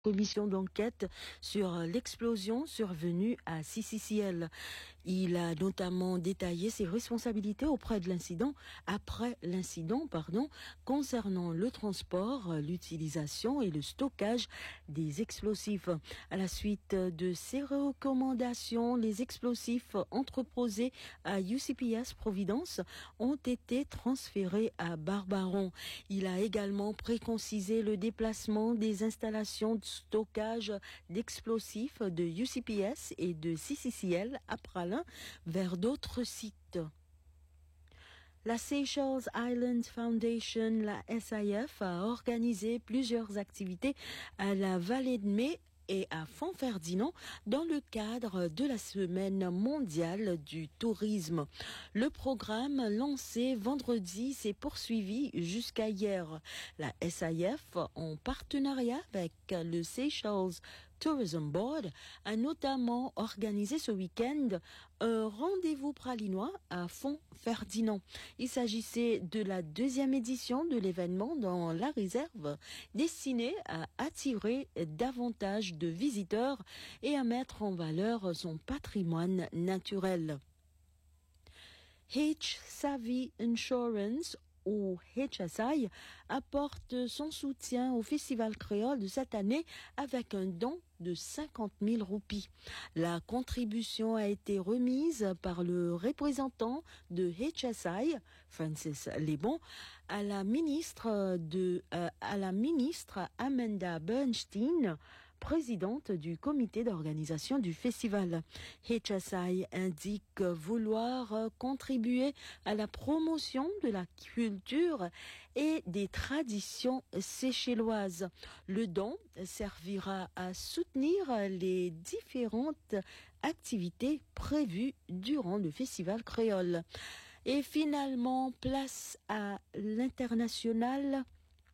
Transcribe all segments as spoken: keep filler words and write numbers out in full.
commission d'enquête sur l'explosion survenue à C C C L. Il a notamment détaillé ses responsabilités auprès de l'incident, après l'incident, pardon, concernant le transport, l'utilisation et le stockage des explosifs. À la suite de ces recommandations, les explosifs entreposés à U C P S Providence ont été transférés à Barbaron. Il a également préconcisé le déplacement des installations de stockage d'explosifs de U C P S et de C C C L à Pralin vers d'autres sites. La Seychelles Islands Foundation, la S I F, a organisé plusieurs activités à la Vallée de Mai et à Font-Ferdinand dans le cadre de la Semaine mondiale du tourisme. Le programme lancé vendredi s'est poursuivi jusqu'à hier. La S I F, en partenariat avec le Seychelles Tourism Board, a notamment organisé ce week-end un rendez-vous pralinois à Font-Ferdinand. Il s'agissait de la deuxième édition de l'événement dans la réserve, destinée à attirer davantage de visiteurs et à mettre en valeur son patrimoine naturel. H-Savvy Insurance ou H S I apporte son soutien au Festival créole de cette année avec un don de cinquante mille roupies. La contribution a été remise par le représentant de H S I, Francis Lebon, à la ministre de euh, à la ministre Amanda Bernstein, présidente du comité d'organisation du festival. H S I indique vouloir contribuer à la promotion de la culture et des traditions séchelloises. Le don servira à soutenir les différentes activités prévues durant le festival créole. Et finalement, place à l'international.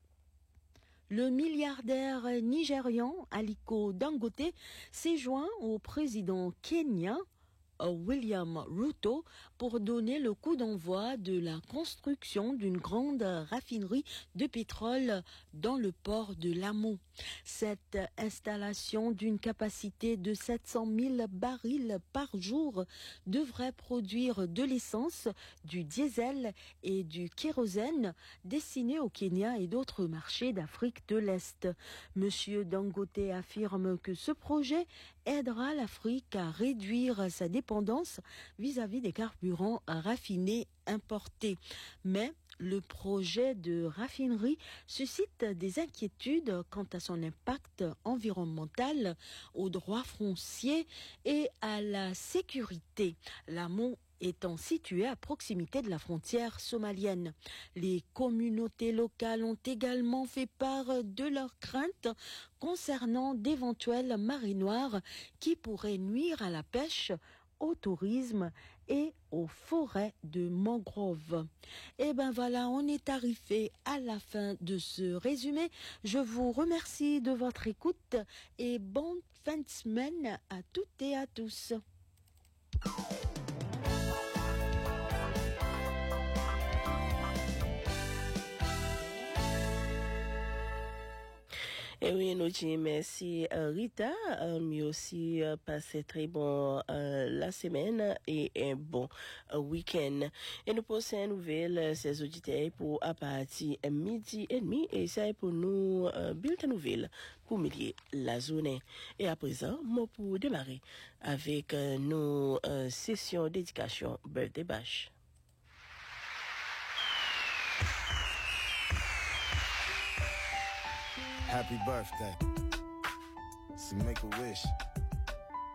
Le milliardaire nigérian Aliko Dangote s'est joint au président kenyan William Ruto pour donner le coup d'envoi de la construction d'une grande raffinerie de pétrole dans le port de Lamu. Cette installation d'une capacité de sept cent mille barils par jour devrait produire de l'essence, du diesel et du kérosène destinés au Kenya et d'autres marchés d'Afrique de l'Est. Monsieur Dangote affirme que ce projet aidera l'Afrique à réduire sa dépendance vis-à-vis des carburants raffinés importés. Mais le projet de raffinerie suscite des inquiétudes quant à son impact environnemental, aux droits fonciers et à la sécurité. L'amont étant situé à proximité de la frontière somalienne. Les communautés locales ont également fait part de leurs craintes concernant d'éventuelles marées noires qui pourraient nuire à la pêche, au tourisme et aux forêts de mangroves. Et ben voilà, on est arrivé à la fin de ce résumé. Je vous remercie de votre écoute et bonne fin de semaine à toutes et à tous. Et oui, nous disons merci euh, Rita, euh, mais aussi euh, passez très bon euh, la semaine et un bon euh, week-end. Et nous passons une nouvelle, euh, ces auditeurs pour à partir de midi et demi et ça est pour nous euh, bulletin nouvelle pour milier la journée. Et à présent, moi pour démarrer avec euh, nos euh, sessions d'éducation Birthday Bash. Happy birthday. So make a wish.